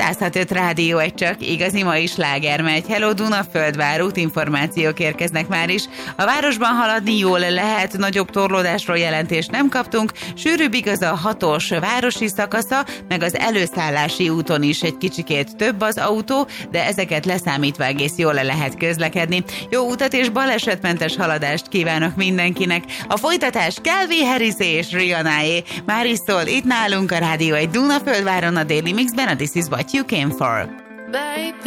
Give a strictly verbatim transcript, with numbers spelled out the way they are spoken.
száz hat öt Rádió egy csak, igazi mai sláger megy. Hello Dunaföldvár, útinformációk érkeznek már is. A városban haladni jól lehet, nagyobb torlódásról jelentést nem kaptunk, sűrűbb igaz a hatos városi szakasza, meg az előszállási úton is egy kicsikét több az autó, de ezeket leszámítva egész jól le lehet közlekedni. Jó utat és balesetmentes haladást kívánok mindenkinek. A folytatás Calvin Harris és Rihanna-é. Már is szól itt nálunk a Rádió egy Dunaföldváron a Daily Mixben, a This Is What You Came For.